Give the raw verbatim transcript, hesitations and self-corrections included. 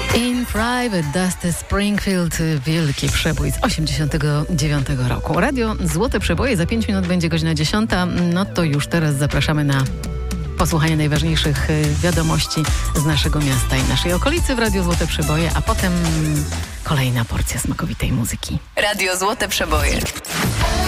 In Private, Dusty Springfield, wielki przebój z osiemdziesiątego dziewiątego roku. Radio Złote Przeboje, za pięć minut będzie godzina dziesiąta, no to już teraz zapraszamy na posłuchanie najważniejszych wiadomości z naszego miasta i naszej okolicy w Radio Złote Przeboje, a potem kolejna porcja smakowitej muzyki. Radio Złote Przeboje.